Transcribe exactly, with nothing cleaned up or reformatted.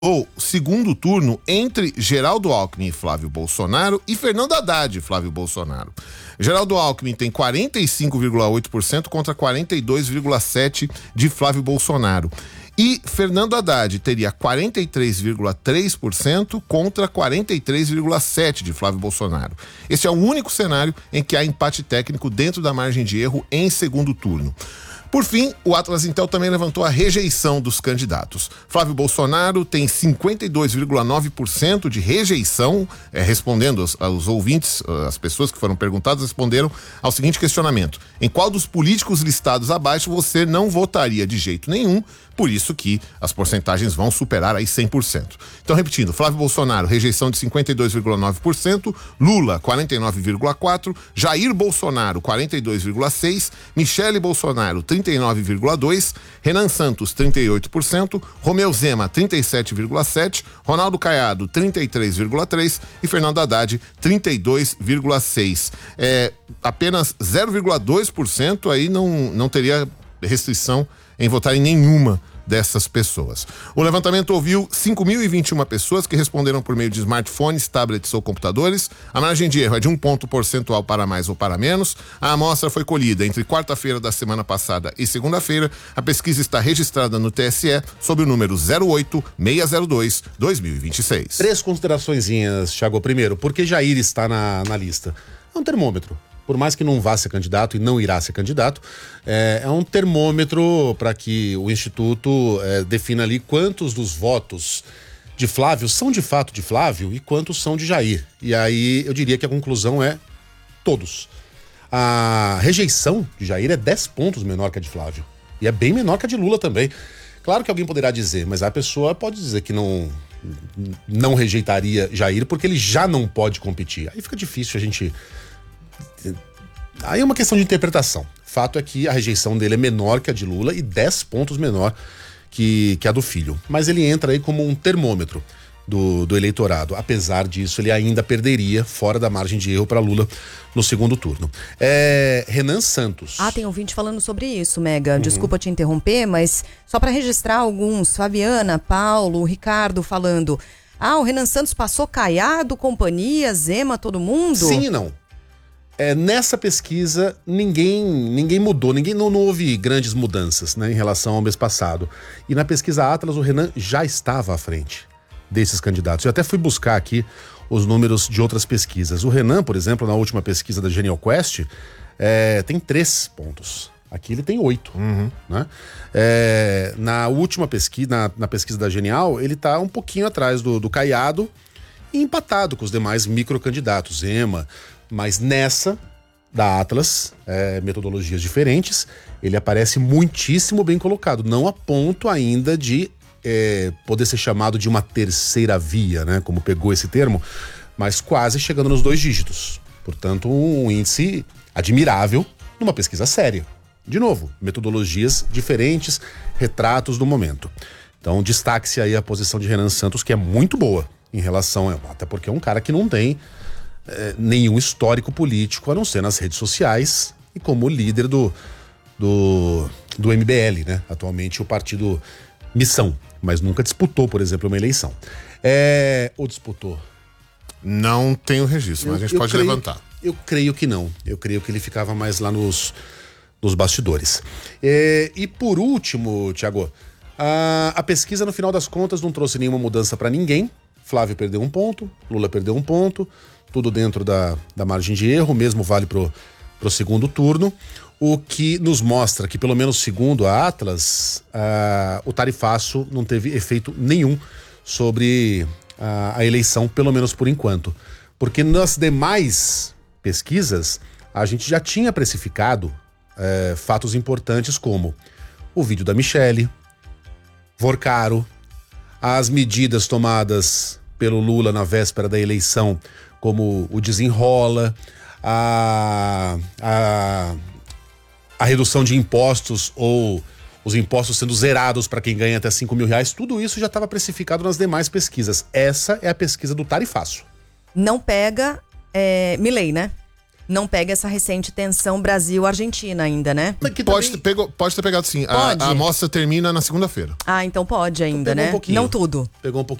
ou segundo turno entre Geraldo Alckmin e Flávio Bolsonaro e Fernando Haddad e Flávio Bolsonaro. Geraldo Alckmin tem quarenta e cinco vírgula oito por cento contra quarenta e dois vírgula sete por cento de Flávio Bolsonaro. E Fernando Haddad teria quarenta e três vírgula três por cento contra quarenta e três vírgula sete por cento de Flávio Bolsonaro. Esse é o único cenário em que há empate técnico dentro da margem de erro em segundo turno. Por fim, o Atlas Intel também levantou a rejeição dos candidatos. Flávio Bolsonaro tem cinquenta e dois vírgula nove por cento de rejeição, é, respondendo aos, aos ouvintes, as pessoas que foram perguntadas responderam ao seguinte questionamento: em qual dos políticos listados abaixo você não votaria de jeito nenhum? Por isso que as porcentagens vão superar aí cem por cento. Então, repetindo, Flávio Bolsonaro, rejeição de cinquenta e dois vírgula nove por cento, Lula, quarenta e nove vírgula quatro por cento, Jair Bolsonaro, quarenta e dois vírgula seis por cento, Michele Bolsonaro, trinta e nove vírgula dois por cento, Renan Santos, trinta e oito por cento, Romeu Zema, trinta e sete vírgula sete por cento, Ronaldo Caiado, trinta e três vírgula três por cento e Fernando Haddad, trinta e dois vírgula seis por cento. É, apenas zero vírgula dois por cento aí não, não teria restrição em votar em nenhuma dessas pessoas. O levantamento ouviu cinco mil e vinte e uma pessoas que responderam por meio de smartphones, tablets ou computadores. A margem de erro é de um ponto percentual para mais ou para menos. A amostra foi colhida entre quarta-feira da semana passada e segunda-feira. A pesquisa está registrada no T S E sob o número zero oito seis zero dois barra dois mil e vinte e seis. Três consideraçõezinhas, Thiago. Primeiro, por que Jair está na, na lista? É um termômetro. Por mais que não vá ser candidato e não irá ser candidato, é, é um termômetro para que o Instituto é, defina ali quantos dos votos de Flávio são de fato de Flávio e quantos são de Jair. E aí eu diria que a conclusão é todos. A rejeição de Jair é dez pontos menor que a de Flávio. E é bem menor que a de Lula também. Claro que alguém poderá dizer, mas a pessoa pode dizer que não, não rejeitaria Jair porque ele já não pode competir. Aí fica difícil a gente... Aí é uma questão de interpretação. Fato é que a rejeição dele é menor que a de Lula e dez pontos menor que, que a do filho. Mas ele entra aí como um termômetro do, do eleitorado. Apesar disso, ele ainda perderia fora da margem de erro para Lula no segundo turno. É, Renan Santos. Ah, tem ouvinte falando sobre isso, Mega. Uhum. Desculpa te interromper, mas só para registrar alguns. Fabiana, Paulo, Ricardo falando. Ah, o Renan Santos passou Caiado, companhia, Zema, todo mundo? Sim e não. É, nessa pesquisa, ninguém, ninguém mudou, ninguém não, não houve grandes mudanças, né, em relação ao mês passado. E na pesquisa Atlas, o Renan já estava à frente desses candidatos. Eu até fui buscar aqui os números de outras pesquisas. O Renan, por exemplo, na última pesquisa da Genial Quest, é, tem três pontos. Aqui ele tem oito. Uhum. Né? É, na última pesquisa, na, na pesquisa da Genial, ele está um pouquinho atrás do, do Caiado e empatado com os demais microcandidatos, Zema. Mas nessa, da Atlas, é, metodologias diferentes, ele aparece muitíssimo bem colocado. Não a ponto ainda de é, poder ser chamado de uma terceira via, né? Como pegou esse termo, mas quase chegando nos dois dígitos. Portanto, um índice admirável numa pesquisa séria. De novo, metodologias diferentes, retratos do momento. Então, destaque-se aí a posição de Renan Santos, que é muito boa em relação a... Até porque é um cara que não tem... É, nenhum histórico político, a não ser nas redes sociais e como líder do, do, do M B L, né? Atualmente o partido Missão, mas nunca disputou, por exemplo, uma eleição. É, ou disputou? Não tenho registro, mas eu, a gente pode creio, levantar. Eu creio que não. Eu creio que ele ficava mais lá nos, nos bastidores. É, e por último, Thiago, a, a pesquisa no final das contas não trouxe nenhuma mudança para ninguém. Flávio perdeu um ponto, Lula perdeu um ponto, tudo dentro da, da margem de erro, mesmo vale pro, pro segundo turno, o que nos mostra que, pelo menos segundo a Atlas, uh, o tarifaço não teve efeito nenhum sobre uh, a eleição, pelo menos por enquanto. Porque nas demais pesquisas, a gente já tinha precificado uh, fatos importantes como o vídeo da Michele, Vorcaro, as medidas tomadas pelo Lula na véspera da eleição, como o desenrola, a, a, a redução de impostos ou os impostos sendo zerados para quem ganha até cinco mil reais, tudo isso já estava precificado nas demais pesquisas. Essa é a pesquisa do tarifaço. Não pega é, Milei, né? não pega essa recente tensão Brasil-Argentina ainda, né? Que Pode, também- ter, pegou, pode ter pegado sim. A, Pode? a amostra termina na segunda-feira. Ah, então pode ainda, Pegou um né? pouquinho. Não tudo. Pegou um pouquinho.